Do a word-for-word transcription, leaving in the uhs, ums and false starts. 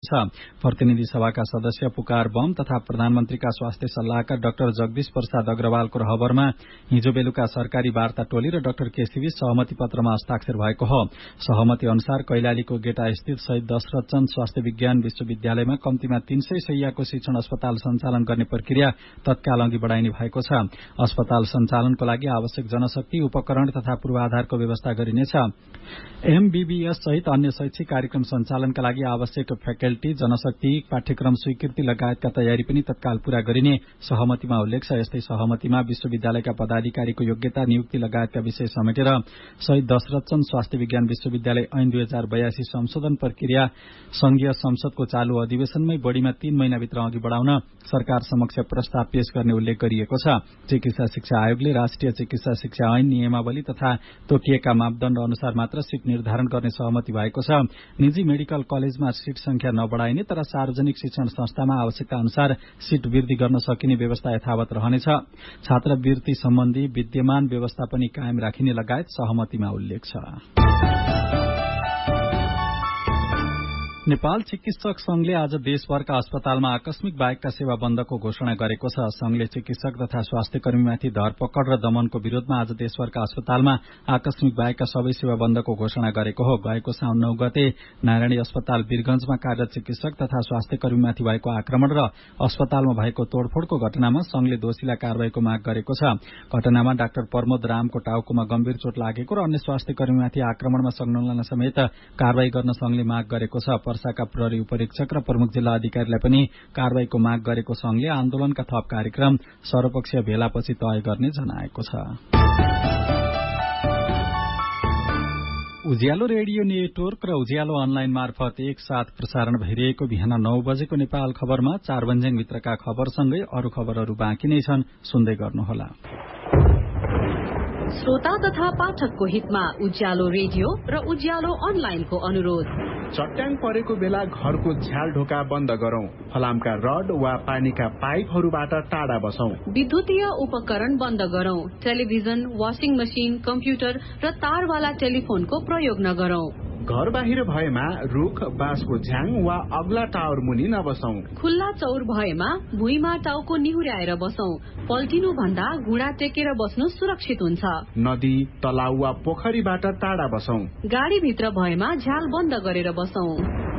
छ। प्रतिनिधि सभाका सदस्य पुकार बम तथा प्रधानमन्त्रीका स्वास्थ्य सल्लाहकार डाक्टर जगदीश प्रसाद अग्रवालको रहबरमा हिजो बेलुका सरकारी वार्ता टोली र डाक्टर केसीबीच सहमति पत्रमा हस्ताक्षर भएको हो। सहमति अनुसार कैलालीको गेटा स्थित शहीद दशरथ चन्द स्वास्थ्य विज्ञान विश्वविद्यालयमा कम्तीमा तीन सय शैय्याको शिक्षण अस्पताल सञ्चालन गर्ने प्रक्रिया तत्काल अघि बढ़ाइने भएको छ। अस्पताल सञ्चालनको लागि आवश्यक जनशक्ति, उपकरण तथा पूर्वाधारको व्यवस्था गरिनेछ। एमबीबीएस सहित अन्य शैक्षिक कार्यक्रम सञ्चालनका लागि आवश्यक फ्याकल्टी, जनशक्ति, पाठ्यक्रम स्वीकृति लगायतका तयारी पनि तत्काल पूरा गरिने सहमतिमा उल्लेख छ। यस्तै सहमतिमा विश्वविद्यालयका पदाधिकारीको योग्यता, नियुक्ति लगायतका विषय समेटेर शहीद दशरथ चन्द स्वास्थ्य विज्ञान विश्वविद्यालय ऐन दुई हजार बयासी संशोधन प्रक्रिया संघीय संसदको चालू अधिवेशनमै बढ़ीमा तीन महिनाभित्र अघि बढ़ाउन सरकार समक्ष प्रस्ताव पेश गर्ने उल्लेख गरिएको छ। चिकित्सा शिक्षा आयोगले राष्ट्रिय चिकित्सा शिक्षा ऐन नियमावली तथा तोकिएका मापदण्ड अनुसार मात्र सीट निर्धारण गर्ने सहमति भएको छ। निजी मेडिकल कलेजमा सीट संख्या नबढ़ाइने तर सार्वजनिक शिक्षण संस्थामा आवश्यकता अनुसार सीट वृद्धि गर्न सकिने व्यवस्था यथावत रहनेछ। छात्रवृत्ति सम्बन्धी विद्यमान व्यवस्था पनि कायम राखिने लगायत सहमतिमा उल्लेख छ। नेपाल चिकित्सक संघले आज देशभरका अस्पतालमा आकस्मिक बाहेकका सेवा बन्दको घोषणा गरेको छ। संघले चिकित्सक तथा स्वास्थ्य कर्मीमाथि धरपकड र दमनको विरोधमा आज देशभरका अस्पतालमा आकस्मिक बाहेकका सबै सेवा बन्दको घोषणा गरेको हो। गएको साउन नौ गते नारायणी अस्पताल वीरगंजमा कार्यरत चिकित्सक तथा स्वास्थ्य कर्मीमाथि भएको आक्रमण र अस्पतालमा भएको तोडफोडको घटनामा संघले दोषीलाई कारवाहीको माग गरेको छ। घटनामा डाक्टर प्रमोद रामको टाउकोमा गम्भीर चोट लागेको र अन्य स्वास्थ्य कर्मीमाथि आक्रमणमा संलग्नलाई समेत कारवाही गर्न संघले माग गरेको छ। वर्षाका प्रहरी उपरीक्षक र प्रमुख जिल्ला अधिकारीलाई पनि कारवाहीको माग गरेको संघले आन्दोलनका थप कार्यक्रम सर्वपक्षीय भेलापछि तय गर्ने जनाएको छ। उज्यालो रेडियो नेटवर्क र उज्यालो अनलाइन मार्फत एक साथ प्रसारण भइरहेको बिहान नौ बजेको नेपाल खबरमा चार बन्ज्याङभित्रका खबरसँगै अरू खबरहरू बाँकी नै छन्, सुन्दै गर्नुहोला। श्रोता तथा पाठकको हितमा उज्यालो रेडियो र उज्यालो अनलाइनको अनुरोध। चट्याङ परेको बेला घरको झ्याल ढोका बन्द गरौं। फलामका रड वा पानीका पाइपहरूबाट टाढा बसौं। विद्युतीय उपकरण बन्द गरौं। टेलिभिजन, वाशिङ मशिन, कम्प्युटर र तारवाला टेलिफोनको प्रयोग नगरौं। घर बाहिर भएमा रुख, बाँसको झ्याङ वा अग्ला टावर मुनि नबसौं। खुल्ला चौर भएमा भुइँमा टाउको निहुर्याएर बसौं। पल्टिनु भन्दा घुँडा टेकेर बस्नु सुरक्षित हुन्छ। नदी, तलाउ वा पोखरीबाट टाढा बसौं। गाडीभित्र भएमा झ्याल बन्द गरेर बसौं।